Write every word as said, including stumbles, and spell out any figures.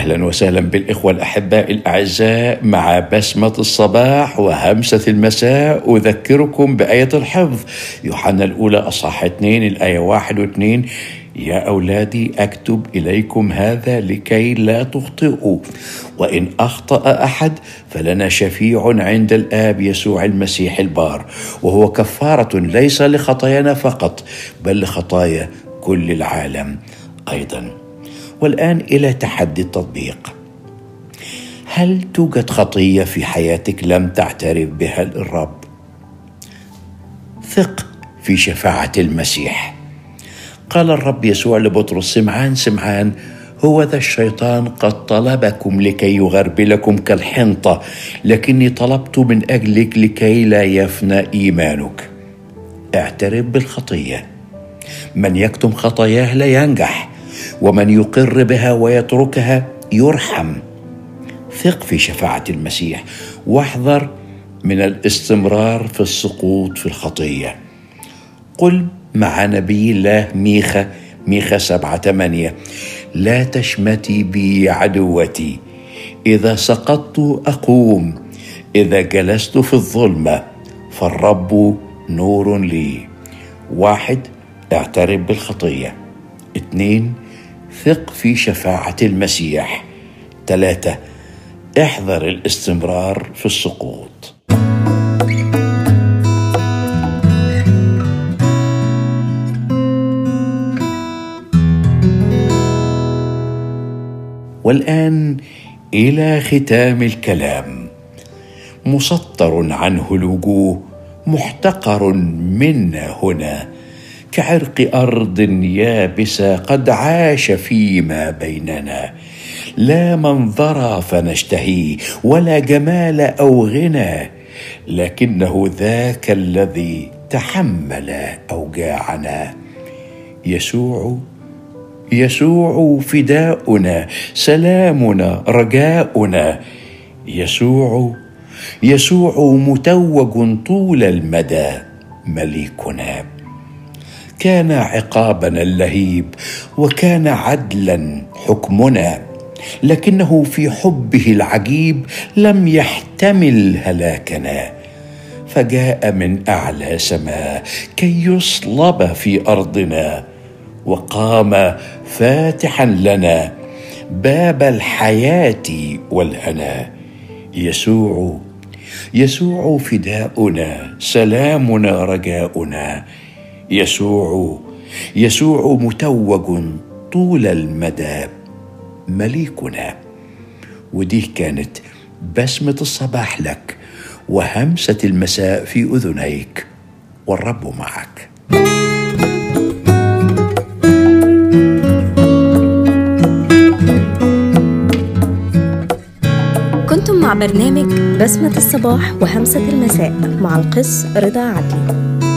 أهلا وسهلا بالإخوة الأحباء الأعزاء مع بسمة الصباح وهمسة المساء. أذكركم بآية الحفظ يوحنا الأولى أصحاح اثنين الآية واحد واثنين: يا أولادي أكتب إليكم هذا لكي لا تخطئوا، وإن أخطأ أحد فلنا شفيع عند الآب يسوع المسيح البار، وهو كفارة ليس لخطايانا فقط بل لخطايا كل العالم أيضا. والآن إلى تحدي التطبيق. هل توجد خطية في حياتك لم تعترف بها للرب؟ ثق في شفاعة المسيح. قال الرب يسوع لبطرس: سمعان سمعان، هو ذا الشيطان قد طلبكم لكي يغربلكم كالحنطة، لكني طلبت من أجلك لكي لا يفنى إيمانك. اعترف بالخطية. من يكتم خطاياه لا ينجح، ومن يقر بها ويتركها يرحم. ثق في شفاعة المسيح، واحذر من الاستمرار في السقوط في الخطية. قل مع نبي الله ميخا ميخا سبعة ثمانية: لا تشمتي بي عدوتي، إذا سقطت أقوم، إذا جلست في الظلمة فالرب نور لي. واحد، اعترف بالخطية. اثنين، ثق في شفاعة المسيح. ثلاثة، احذر الاستمرار في السقوط. والآن إلى ختام الكلام. مسطر عنه الوجوه، محتقر منا هنا، كعرق أرض يابسة قد عاش فيما بيننا. لا منظر فنشتهيه، ولا جمال أو غنى، لكنه ذاك الذي تحمل أوجاعنا. يسوع يسوع فداؤنا، سلامنا، رجاؤنا. يسوع يسوع متوج طول المدى، مليكنا. كان عقابنا اللهيب، وكان عدلا حكمنا، لكنه في حبه العجيب لم يحتمل هلاكنا، فجاء من أعلى سماء كي يصلب في أرضنا، وقام فاتحا لنا باب الحياة والهنا. يسوع يسوع فداؤنا، سلامنا، رجاؤنا. يسوع يسوع متوج طول المدى، مليكنا. ودي كانت بسمة الصباح لك وهمسة المساء في أذنيك، والرب معك. كنتم مع برنامج بسمة الصباح وهمسة المساء مع القس رضا عدلي.